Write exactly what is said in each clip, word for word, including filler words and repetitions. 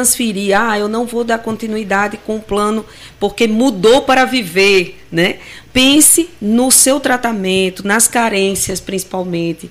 transferir, ah, eu não vou dar continuidade com o plano porque mudou para viver, né? Pense no seu tratamento, nas carências principalmente,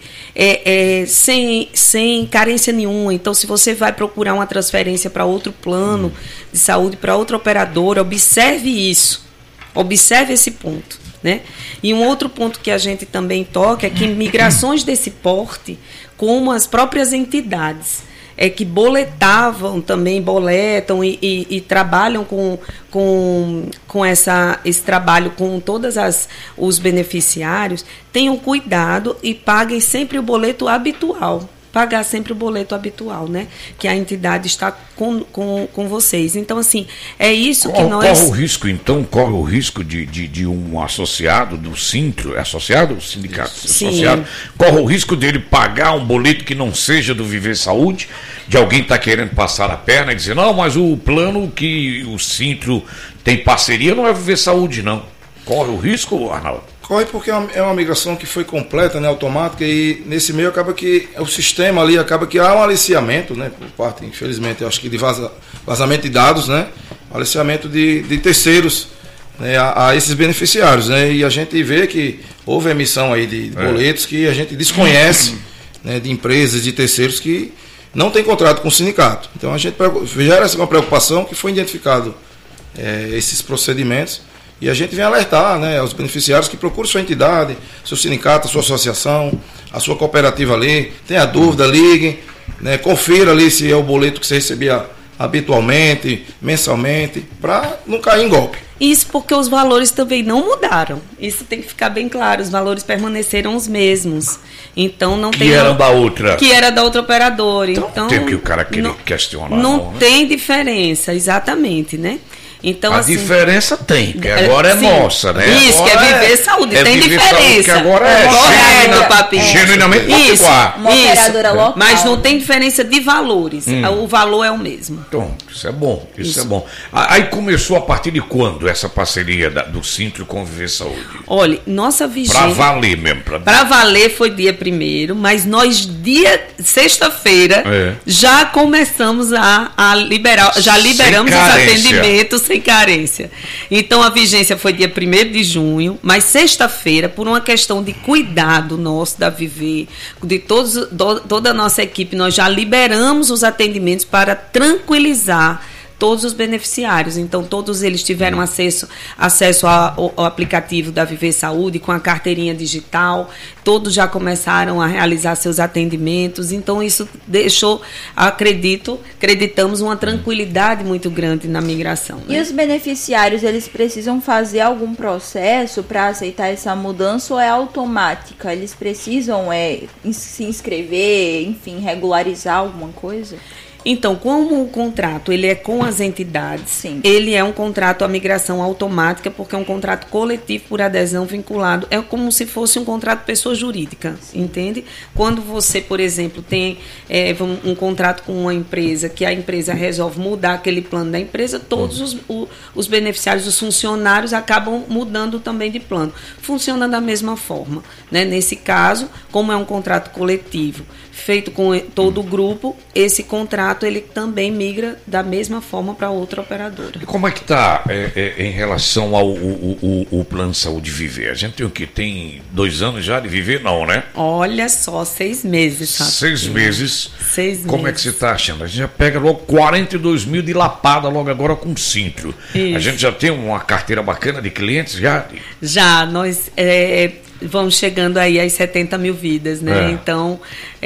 é, é, sem, sem carência nenhuma. Então, se você vai procurar uma transferência para outro plano de saúde, para outra operadora, observe isso, observe esse ponto, né? E um outro ponto que a gente também toca é que migrações desse porte, como as próprias entidades, é que boletavam também, boletam e, e, e trabalham com, com, com essa, esse trabalho com todos os beneficiários, tenham cuidado e paguem sempre o boleto habitual. Pagar sempre o boleto habitual, né? Que a entidade está com, com, com vocês. Então, assim, é isso corre, que nós... Corre o risco, então, corre o risco de, de, de um associado do Sintro, é associado, o sindicato Sim. associado, corre o risco dele pagar um boleto que não seja do Viver Saúde, de alguém estar tá querendo passar a perna e dizer, não, mas o plano que o Sintro tem parceria não é Viver Saúde, não. Corre o risco, Arnaldo? Corre porque é uma, é uma migração que foi completa, né, automática, e nesse meio acaba que o sistema ali, acaba que há um aliciamento, né, por parte, infelizmente, eu acho que de vaza, vazamento de dados, né, aliciamento de, de terceiros, né, a, a esses beneficiários, né, e a gente vê que houve emissão aí de, de boletos que a gente desconhece, né, de empresas, de terceiros que não tem contrato com o sindicato. Então a gente gera essa preocupação que foi identificado é, esses procedimentos. E a gente vem alertar, né, aos beneficiários que procurem sua entidade, seu sindicato, sua associação, a sua cooperativa ali, tenha dúvida, liguem, né, confira ali se é o boleto que você recebia habitualmente, mensalmente, para não cair em golpe. Isso porque os valores também não mudaram. Isso tem que ficar bem claro. Os valores permaneceram os mesmos. Então não que tem. Que era da outra. Que era da outra operadora. Então, então tem que o cara querer não, questionar. Não, não né? tem diferença, exatamente, né? Então, a assim, diferença tem, que agora é sim, nossa, né? Isso, agora que é viver saúde, é tem viver diferença. Saúde, que agora é, é genuina, papi. genuinamente potiguar. Uma isso, operadora local. Mas não tem diferença de valores, hum. o valor é o mesmo. Então, isso é bom, isso, isso. é bom. Aí começou a partir de quando essa parceria da, do Sintro com Viver Saúde? Olha, nossa vigília... Para valer mesmo. Para valer foi dia primeiro, mas nós, dia sexta-feira, é. já começamos a, a liberar, já liberamos os atendimentos sem carência. Então, a vigência foi dia primeiro de junho, mas sexta-feira, por uma questão de cuidado nosso da Viver, de todos, do, toda a nossa equipe, nós já liberamos os atendimentos para tranquilizar todos os beneficiários. Então, todos eles tiveram acesso, acesso ao, ao aplicativo da Viver Saúde com a carteirinha digital, todos já começaram a realizar seus atendimentos. Então, isso deixou, acredito, acreditamos, uma tranquilidade muito grande na migração. E né? os beneficiários, eles precisam fazer algum processo para aceitar essa mudança ou é automática? Eles precisam é, se inscrever, enfim, regularizar alguma coisa? Então, como o contrato ele é com as entidades, Sim. ele é um contrato à migração automática, porque é um contrato coletivo por adesão vinculado. É como se fosse um contrato pessoa jurídica, Sim. entende? Quando você, por exemplo, tem é, um, um contrato com uma empresa, que a empresa resolve mudar aquele plano da empresa, todos os, o, os beneficiários, os funcionários, acabam mudando também de plano. Funciona da mesma forma, né? Nesse caso, como é um contrato coletivo, feito com todo o grupo, esse contrato ele também migra da mesma forma para outra operadora. E como é que está é, é, em relação ao o, o, o Plano de Saúde Viver? A gente tem o que? Tem dois anos já de Viver? Não, né? Olha só, seis meses. Sabe? Seis meses. Seis como meses. é que você está achando? A gente já pega logo quarenta e dois mil de lapada logo agora com o Sintro. Isso. A gente já tem uma carteira bacana de clientes já? Já, nós... É, vamos chegando aí às setenta mil vidas, né? É. Então,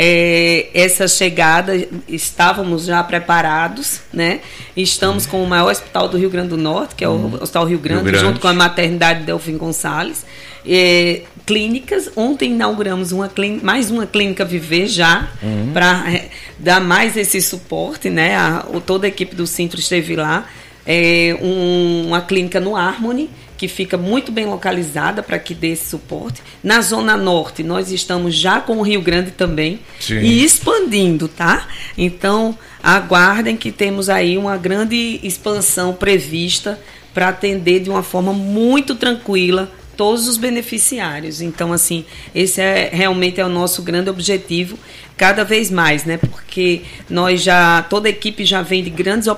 é, essa chegada, estávamos já preparados, né? Estamos com o maior hospital do Rio Grande do Norte, que é o hum. Hospital Rio Grande, Rio Grande, junto com a maternidade Delfim Gonçalves. É, clínicas, ontem inauguramos uma clínica, mais uma clínica Viver já, uhum. para é, dar mais esse suporte, né? A, toda a equipe do Sintro esteve lá. É, um, uma clínica no Harmony, que fica muito bem localizada para que dê esse suporte. Na Zona Norte, nós estamos já com o Rio Grande também, Sim. e expandindo, tá? Então, aguardem que temos aí uma grande expansão prevista para atender de uma forma muito tranquila todos os beneficiários. Então, assim, esse é realmente é o nosso grande objetivo, cada vez mais, né? Porque nós já, toda a equipe já vem de grandes